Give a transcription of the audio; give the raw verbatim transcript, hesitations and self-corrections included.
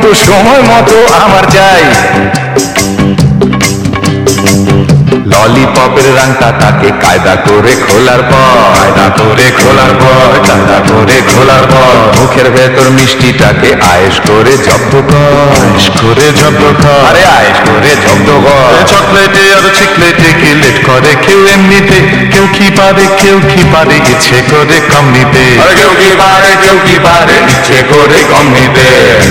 মতো সময় মতো আমার চাই। ললিপপের রাংটা তাকে কায়দা করে খোলার পর, কায়দা করে খোলার পর, কায়দা করে খোলার পর মুখের ভেতর মিষ্টিটাকে আয়েশ করে জব্দ কর, আয়েশ করে জব্দ কর, আরে আয়েশ করে জব্দ কর। চকলেটে আর চিকলেটে কি লেট করে কেউ এমনিতে, কেউ কি পারে কেউ কি পারে ইচ্ছে করে কম নিতে, কেউ কি পারে কেউ কি পারে ইচ্ছে করে কম নিতে।